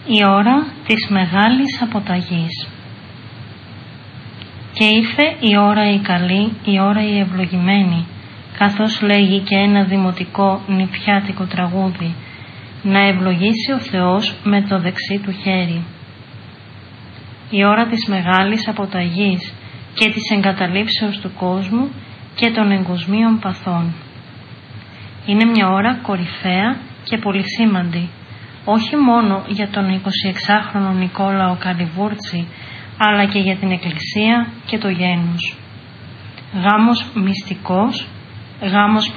Η ώρα της μεγάλης αποταγής. Και ήρθε η ώρα η καλή, η ώρα η ευλογημένη, καθώς λέγει και ένα δημοτικό νηφιάτικο τραγούδι, να ευλογήσει ο Θεός με το δεξί του χέρι. Η ώρα της μεγάλης αποταγής και της εγκαταλείψεως του κόσμου και των εγκοσμίων παθών. Είναι μια ώρα κορυφαία και πολυσήμαντη, όχι μόνο για τον 26χρονο Νικόλαο Καλιβούρτσι, αλλά και για την Εκκλησία και το γένος. Γάμος μυστικός, γάμος